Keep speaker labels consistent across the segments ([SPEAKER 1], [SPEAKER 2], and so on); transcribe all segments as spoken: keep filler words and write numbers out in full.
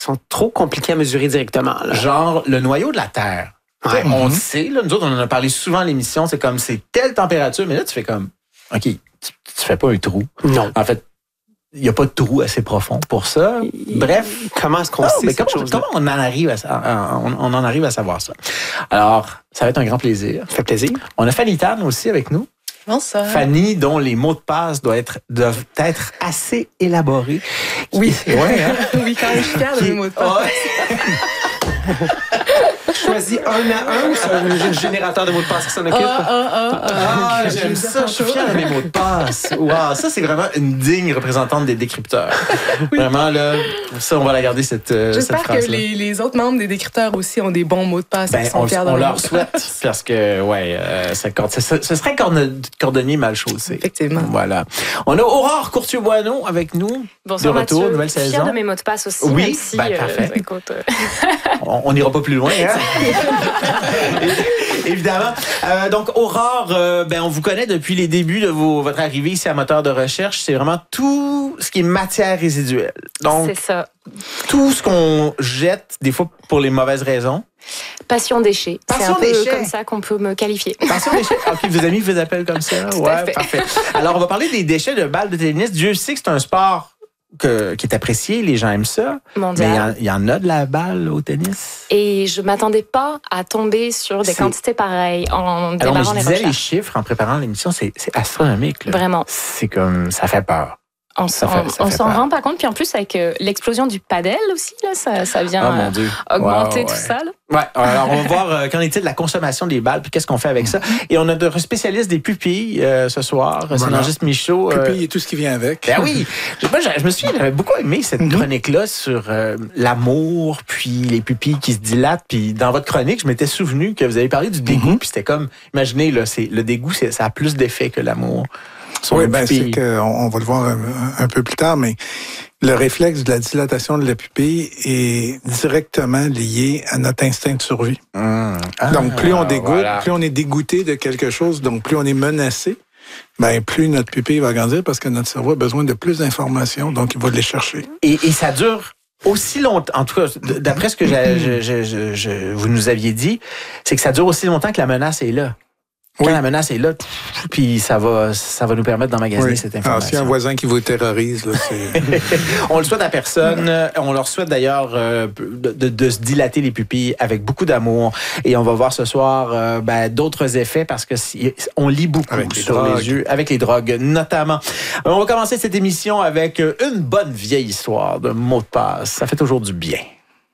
[SPEAKER 1] sont trop compliqués à mesurer directement. Là.
[SPEAKER 2] Genre le noyau de la Terre. Ouais. On mm-hmm. sait, là, nous autres, on en a parlé souvent à l'émission, c'est comme, c'est telle température, mais là, tu fais comme, OK, tu, tu fais pas un trou.
[SPEAKER 1] Non.
[SPEAKER 2] En fait, il n'y a pas de trou assez profond pour ça. Bref.
[SPEAKER 1] Comment est-ce qu'on
[SPEAKER 2] oh,
[SPEAKER 1] sait
[SPEAKER 2] mais
[SPEAKER 1] cette
[SPEAKER 2] comment, comment on en arrive à on, on en arrive à savoir ça? Alors, ça va être un grand plaisir.
[SPEAKER 1] Ça fait plaisir.
[SPEAKER 2] On a Fanny Tan aussi avec nous.
[SPEAKER 3] Bonsoir.
[SPEAKER 2] Fanny, dont les mots de passe doivent être, doivent être assez élaborés.
[SPEAKER 3] Oui.
[SPEAKER 2] Ouais, hein?
[SPEAKER 3] Oui, quand même, je suis fière de mes mots de passe. Ouais.
[SPEAKER 1] Choisis un à un ou c'est un générateur de mots de passe qui s'en occupe?
[SPEAKER 3] Ah, ah, ah, ah,
[SPEAKER 2] ah j'aime ça. Je suis fière de mes mots de passe. Wow, ça, c'est vraiment une digne représentante des décrypteurs. Oui. Vraiment, là, ça, on va la garder, cette,
[SPEAKER 3] J'espère
[SPEAKER 2] cette phrase-là.
[SPEAKER 3] que les, les autres membres des décrypteurs aussi ont des bons mots de passe.
[SPEAKER 2] Ben,
[SPEAKER 3] sont
[SPEAKER 2] on,
[SPEAKER 3] fiers
[SPEAKER 2] on
[SPEAKER 3] de
[SPEAKER 2] leur souhaite, parce que, ouais, euh, ça, ce, ce serait cordonnier mal chaussé.
[SPEAKER 3] Effectivement.
[SPEAKER 2] Voilà. On a Aurore Courtier-Boineau avec nous.
[SPEAKER 4] Bonsoir,
[SPEAKER 2] de retour,
[SPEAKER 4] Mathieu.
[SPEAKER 2] nouvelle saison.
[SPEAKER 4] Fière de mes mots de passe aussi.
[SPEAKER 2] Oui,
[SPEAKER 4] même si,
[SPEAKER 2] ben,
[SPEAKER 4] euh,
[SPEAKER 2] parfait.
[SPEAKER 4] Écoute, euh...
[SPEAKER 2] on n'ira pas plus loin, hein? Évidemment. Euh, donc, Aurore, euh, ben, on vous connaît depuis les débuts de vos, votre arrivée ici à Moteur de recherche. C'est vraiment tout ce qui est matière résiduelle. Donc,
[SPEAKER 4] c'est ça.
[SPEAKER 2] Tout ce qu'on jette, des fois pour les mauvaises raisons.
[SPEAKER 4] Passion déchets.
[SPEAKER 2] Passion
[SPEAKER 4] c'est un peu
[SPEAKER 2] déchets.
[SPEAKER 4] comme ça qu'on peut me qualifier.
[SPEAKER 2] Passion déchets. OK, vos amis vous appellent comme ça?
[SPEAKER 4] Tout
[SPEAKER 2] ouais,
[SPEAKER 4] à fait.
[SPEAKER 2] Parfait. Alors, on va parler des déchets de balles de tennis. Dieu sait que c'est un sport Que, qui est apprécié, les gens aiment ça.
[SPEAKER 4] Mondial.
[SPEAKER 2] Mais il y, y en a de la balle au tennis.
[SPEAKER 4] Et je m'attendais pas à tomber sur des
[SPEAKER 2] c'est...
[SPEAKER 4] quantités pareilles en
[SPEAKER 2] Alors,
[SPEAKER 4] démarrant
[SPEAKER 2] mais je
[SPEAKER 4] les
[SPEAKER 2] disais
[SPEAKER 4] recherches.
[SPEAKER 2] les chiffres en préparant l'émission, c'est, c'est astronomique. Là.
[SPEAKER 4] Vraiment.
[SPEAKER 2] C'est comme, ça fait peur.
[SPEAKER 4] On
[SPEAKER 2] ça
[SPEAKER 4] s'en,
[SPEAKER 2] fait, ça
[SPEAKER 4] on
[SPEAKER 2] fait
[SPEAKER 4] s'en
[SPEAKER 2] peur.
[SPEAKER 4] rend pas compte. Puis en plus, avec euh, l'explosion du padel aussi, là, ça, ça vient
[SPEAKER 2] oh, mon Dieu.
[SPEAKER 4] euh, augmenter
[SPEAKER 2] wow,
[SPEAKER 4] tout
[SPEAKER 2] ouais.
[SPEAKER 4] ça. Là.
[SPEAKER 2] Ouais, alors on va voir euh, qu'en est-il de la consommation des balles, puis qu'est-ce qu'on fait avec ça. Et on a notre spécialiste des pupilles euh, ce soir, voilà. C'est Régis Michaud.
[SPEAKER 5] Euh... Pupilles et tout ce qui vient avec.
[SPEAKER 2] Ben oui. Moi, je me souviens, j'avais beaucoup aimé cette mm-hmm. chronique-là sur euh, l'amour, puis les pupilles qui se dilatent. Puis dans votre chronique, je m'étais souvenu que vous avez parlé du dégoût, mm-hmm. puis c'était comme, imaginez, là, c'est, le dégoût, c'est, ça a plus d'effet que l'amour.
[SPEAKER 5] Oui, ben c'est que on va le voir un, un peu plus tard, mais le réflexe de la dilatation de la pupille est directement lié à notre instinct de survie. Mmh. Ah, donc, plus on dégoûte, voilà. plus on est dégoûté de quelque chose, donc plus on est menacé, ben plus notre pupille va grandir parce que notre cerveau a besoin de plus d'informations, donc il va les chercher.
[SPEAKER 2] Et, et ça dure aussi longtemps, en tout cas, d'après ce que je, je, je, je, vous nous aviez dit, c'est que ça dure aussi longtemps que la menace est là. Quand oui. la menace est là, puis ça va, ça va nous permettre d'emmagasiner oui. cette information.
[SPEAKER 5] Ah, s'il y a un voisin qui vous terrorise, là, c'est...
[SPEAKER 2] On le souhaite à personne. On leur souhaite d'ailleurs euh, de, de, de se dilater les pupilles avec beaucoup d'amour. Et on va voir ce soir euh, ben, d'autres effets parce que si, on lit beaucoup
[SPEAKER 5] avec les
[SPEAKER 2] sur
[SPEAKER 5] drogues.
[SPEAKER 2] les yeux, avec les drogues notamment. On va commencer cette émission avec une bonne vieille histoire de mots de passe. Ça fait toujours du bien.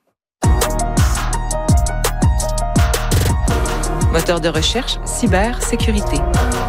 [SPEAKER 6] Moteur de recherche, cybersécurité.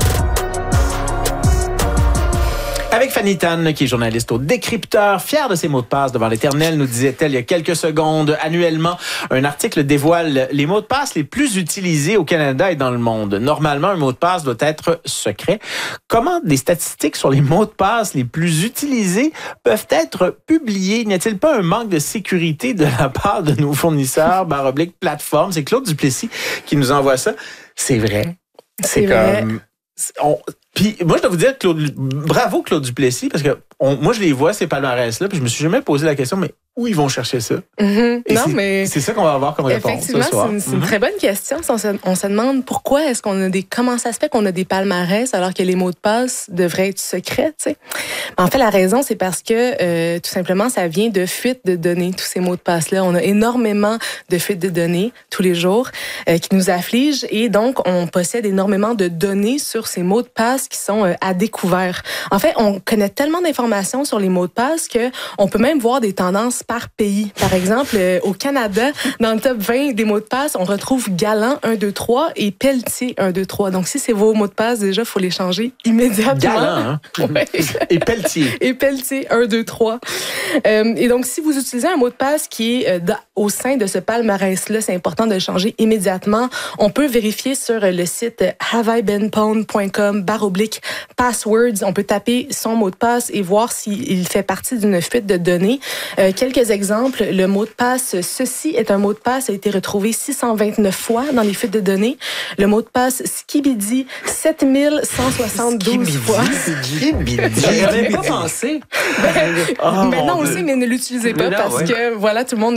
[SPEAKER 2] Avec Fanny Tan, qui est journaliste au Décrypteur, fière de ses mots de passe devant l'Éternel, nous disait-elle il y a quelques secondes. Annuellement, un article dévoile les mots de passe les plus utilisés au Canada et dans le monde. Normalement, un mot de passe doit être secret. Comment des statistiques sur les mots de passe les plus utilisés peuvent être publiées? N'y a-t-il pas un manque de sécurité de la part de nos fournisseurs, barre oblique, plateforme? C'est Claude Duplessis qui nous envoie ça. C'est vrai.
[SPEAKER 3] C'est,
[SPEAKER 2] C'est
[SPEAKER 3] vrai.
[SPEAKER 2] comme... On... Puis moi, je dois vous dire, Claude, bravo Claude Duplessis, parce que on, moi, je les vois, ces palmarès-là, puis je me suis jamais posé la question, mais où ils vont chercher ça?
[SPEAKER 3] Mm-hmm.
[SPEAKER 2] Et
[SPEAKER 3] non,
[SPEAKER 2] c'est,
[SPEAKER 3] mais...
[SPEAKER 2] c'est ça qu'on va avoir comme réponse
[SPEAKER 3] Effectivement,
[SPEAKER 2] ce soir.
[SPEAKER 3] c'est une, c'est
[SPEAKER 2] mm-hmm.
[SPEAKER 3] une très bonne question. On se, on se demande pourquoi est-ce qu'on a des... Comment ça se fait qu'on a des palmarès alors que les mots de passe devraient être secrets, tu sais? En fait, la raison, c'est parce que, euh, tout simplement, ça vient de fuites de données, tous ces mots de passe-là. On a énormément de fuites de données tous les jours euh, qui nous affligent et donc, on possède énormément de données sur ces mots de passe qui sont euh, à découvert. En fait, on connaît tellement d'informations sur les mots de passe que on peut même voir des tendances par pays. Par exemple, euh, au Canada, dans le top vingt des mots de passe, on retrouve Galant un, deux, trois et Pelletier un, deux, trois. Donc, si c'est vos mots de passe, déjà, il faut les changer immédiatement.
[SPEAKER 2] Galant, hein?
[SPEAKER 3] Ouais.
[SPEAKER 2] Et Pelletier.
[SPEAKER 3] Et Pelletier un, deux, trois. Euh, et donc, si vous utilisez un mot de passe qui est euh, dans, au sein de ce palmarès-là, c'est important de le changer immédiatement. On peut vérifier sur le site have I been pwned point com barre oblique passwords. On peut taper son mot de passe et voir s'il fait partie d'une fuite de données. Euh, quelques quelques exemples. Le mot de passe « Ceci est un mot de passe » a été retrouvé six cent vingt-neuf fois dans les fuites de données. Le mot de passe « Skibidi » sept mille cent soixante-douze fois.
[SPEAKER 2] Skibidi.
[SPEAKER 1] J'avais pas pensé.
[SPEAKER 3] Ben,
[SPEAKER 2] Oh,
[SPEAKER 3] maintenant
[SPEAKER 2] mon
[SPEAKER 3] aussi,
[SPEAKER 2] Dieu.
[SPEAKER 3] mais ne l'utilisez pas
[SPEAKER 1] Mais non,
[SPEAKER 3] parce
[SPEAKER 1] ouais.
[SPEAKER 3] que, voilà, tout le monde